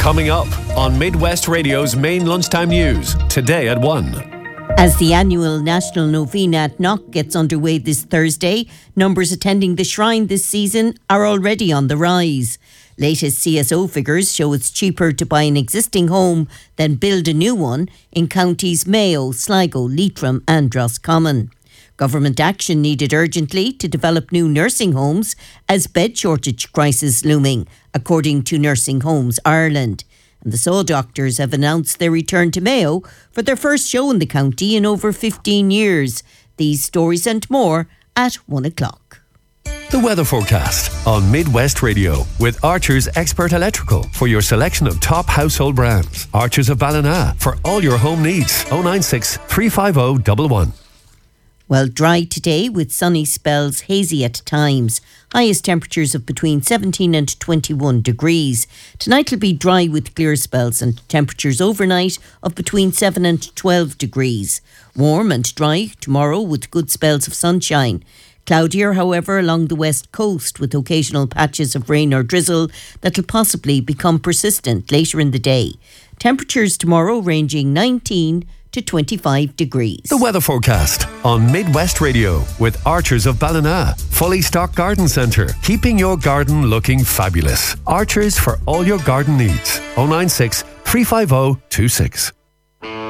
Coming up on Midwest Radio's main lunchtime news, today at 1. As the annual National Novena at Knock gets underway this Thursday, numbers attending the shrine this season are already on the rise. Latest CSO figures show it's cheaper to buy an existing home than build a new one in counties Mayo, Sligo, Leitrim and Roscommon. Government action needed urgently to develop new nursing homes as bed shortage crisis looming, according to Nursing Homes Ireland. And the Saw Doctors have announced their return to Mayo for their first show in the county in over 15 years. These stories and more at 1 o'clock. The weather forecast on Midwest Radio with Archer's Expert Electrical for your selection of top household brands. Archer's of Ballina for all your home needs. 096 350 111. Well, dry today with sunny spells, hazy at times. Highest temperatures of between 17 and 21 degrees. Tonight will be dry with clear spells and temperatures overnight of between 7 and 12 degrees. Warm and dry tomorrow with good spells of sunshine. Cloudier, however, along the west coast with occasional patches of rain or drizzle that will possibly become persistent later in the day. Temperatures tomorrow ranging 19 to 25 degrees. The weather forecast on Midwest Radio with Archers of Ballina. Fully stocked garden centre, keeping your garden looking fabulous. Archers for all your garden needs. 096 350 26.